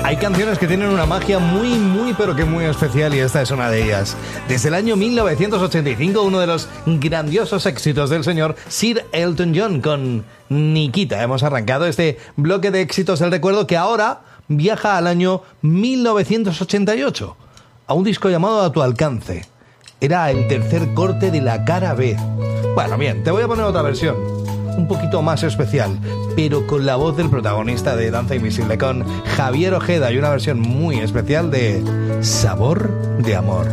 Hay canciones que tienen una magia muy, pero que muy especial, y esta es una de ellas. Desde el año 1985, uno de los grandiosos éxitos del señor Sir Elton John con Nikita. Hemos arrancado este bloque de éxitos del recuerdo que ahora viaja al año 1988, a un disco llamado A tu alcance. Era el tercer corte de la cara B. Bueno, bien, te voy a poner otra versión, un poquito más especial, pero con la voz del protagonista de Danza Invisible, con Javier Ojeda, y una versión muy especial de Sabor de Amor.